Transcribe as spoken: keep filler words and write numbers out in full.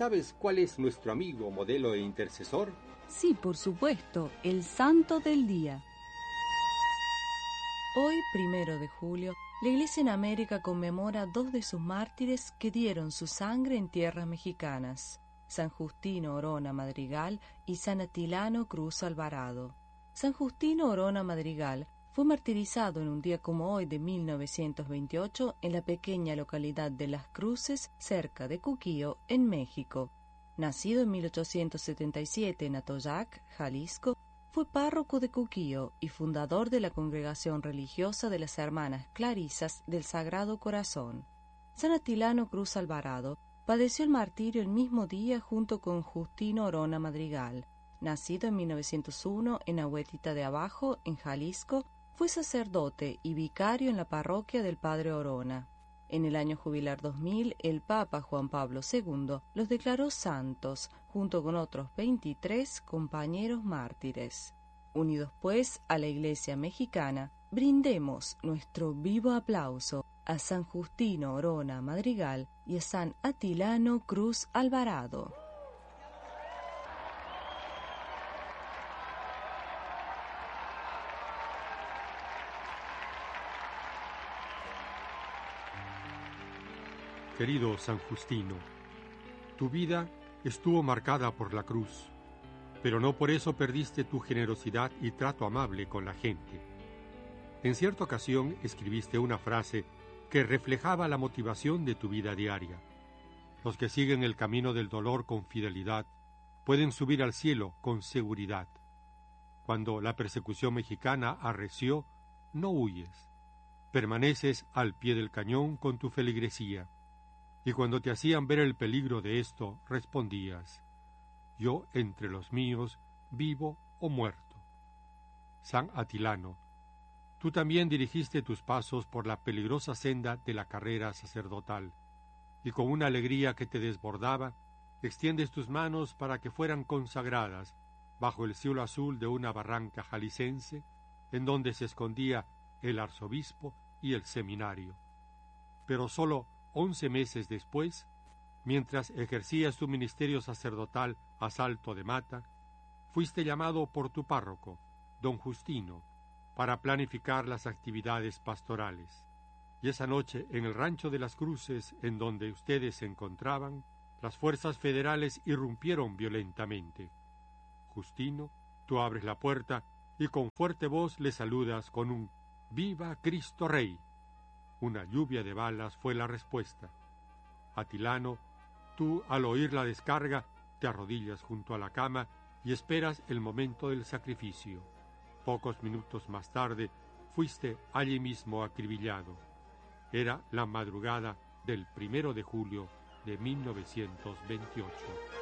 ¿sabes cuál es nuestro amigo, modelo e intercesor? Sí, por supuesto, el santo del día. Hoy, primero de julio, la Iglesia en América conmemora dos de sus mártires que dieron su sangre en tierras mexicanas: San Justino Orona Madrigal y San Atilano Cruz Alvarado. San Justino Orona Madrigal fue martirizado en un día como hoy de mil novecientos veintiocho en la pequeña localidad de Las Cruces, cerca de Cuquío, en México. Nacido en mil ochocientos setenta y siete en Atoyac, Jalisco, fue párroco de Cuquío y fundador de la congregación religiosa de las Hermanas Clarisas del Sagrado Corazón. San Atilano Cruz Alvarado padeció el martirio el mismo día junto con Justino Orona Madrigal. Nacido en mil novecientos uno en Ahuetita de Abajo, en Jalisco, fue sacerdote y vicario en la parroquia del Padre Orona. En el año jubilar dos mil, el Papa Juan Pablo segundo los declaró santos, junto con otros veintitrés compañeros mártires. Unidos pues a la Iglesia mexicana, brindemos nuestro vivo aplauso a San Justino Orona Madrigal y a San Atilano Cruz Alvarado. Querido San Justino, tu vida estuvo marcada por la cruz, pero no por eso perdiste tu generosidad y trato amable con la gente. En cierta ocasión escribiste una frase que reflejaba la motivación de tu vida diaria. Los que siguen el camino del dolor con fidelidad pueden subir al cielo con seguridad. Cuando la persecución mexicana arreció, no huyes. Permaneces al pie del cañón con tu feligresía. Y cuando te hacían ver el peligro de esto, respondías: yo entre los míos, vivo o muerto. San Atilano, tú también dirigiste tus pasos por la peligrosa senda de la carrera sacerdotal, y con una alegría que te desbordaba, extiendes tus manos para que fueran consagradas bajo el cielo azul de una barranca jalicense, en donde se escondía el arzobispo y el seminario. Pero solo once meses después, mientras ejercías tu ministerio sacerdotal a Salto de Mata, fuiste llamado por tu párroco, don Justino, para planificar las actividades pastorales. Y esa noche, en el rancho de Las Cruces, en donde ustedes se encontraban, las fuerzas federales irrumpieron violentamente. Justino, tú abres la puerta y con fuerte voz le saludas con un «¡Viva Cristo Rey!». Una lluvia de balas fue la respuesta. Atilano, tú, al oír la descarga, te arrodillas junto a la cama y esperas el momento del sacrificio. Pocos minutos más tarde, fuiste allí mismo acribillado. Era la madrugada del primero de julio de mil novecientos veintiocho.